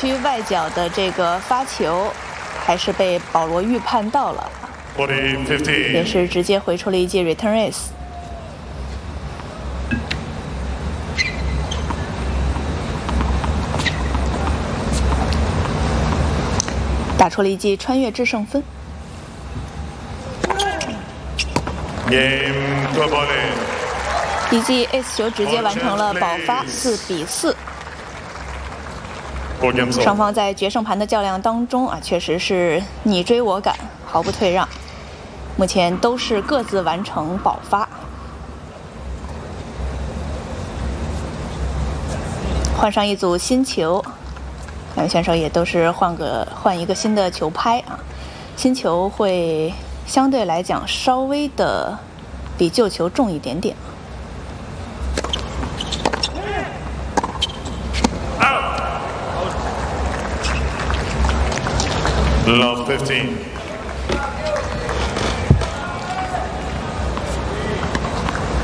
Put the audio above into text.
区外角的这个发球，还是被保罗预判到了，也是直接回出了一记 return ace。打出了一记穿越制胜分。一记 ace 球直接完成了保发，4比4。双方在决胜盘的较量当中啊，确实是你追我赶，毫不退让。目前都是各自完成保发。换上一组新球，两位选手也都是换一个新的球拍啊，新球会相对来讲稍微的比旧球重一点点。 Love 15.